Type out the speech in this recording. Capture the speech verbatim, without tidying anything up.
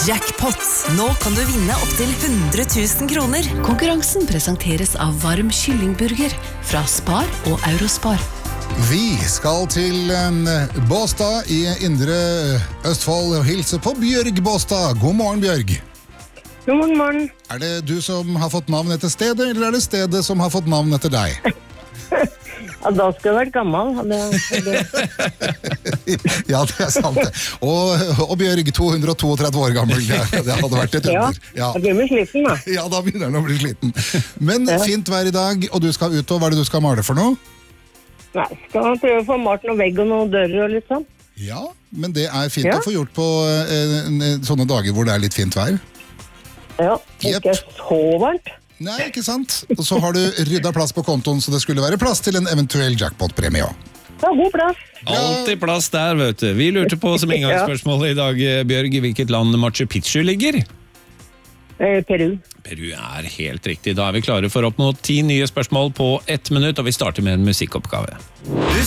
Jackpot. Nå kan du vinne opp til hundre tusen kroner. Konkurransen presenteres av varm kyllingburger fra Spar og Eurospar. Vi skal til um, Båstad i Indre Østfold og hilse på Bjørg Båstad. God morgen, Bjørg. God morgen, morgen. Er det du som har fått navn etter stedet, eller er det stedet som har fått navn etter deg? Ja, da skulle jeg vært gammel. Det, det. Ja, det er sant det. Og, og Bjørg, to hundre trettito år gammel, det hadde vært et under. Ja, jeg blir med sliten da. Ja, da begynner han å bli sliten. Men ja. Fint vær i dag, og du skal ut, og hva er det du skal male for noe? Nei, skal prøve å få malt noen vegg og noen dører og litt sånn. Ja, men det er fint ja. å få gjort på eh, sånne dager hvor det er litt fint vær. Ja, Yep. ikke så varmt. Nei, ikke sant? Og så har du ryddet plass på kontoen, så det skulle være plass til en eventuell jackpot-premie også. Ja, god plass. Alltid plass der, vet du. Vi lurte på som inngangsspørsmål i dag, Bjørg, i hvilket land Machu Picchu ligger? Eh, Peru. Peru er helt riktig. Da er vi klare for opp mot ti nye spørsmål på ett minutt, og vi starter med en musikkoppgave.